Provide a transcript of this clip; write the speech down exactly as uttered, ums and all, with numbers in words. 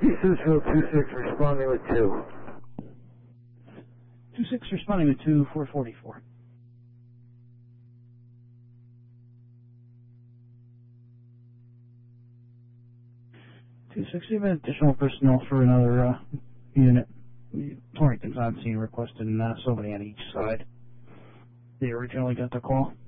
Eastonville two six responding with two. two six responding with two four forty-four. two six, you have additional personnel for another uh, unit. Torrington's on scene requesting uh, somebody on each side. They originally got the call.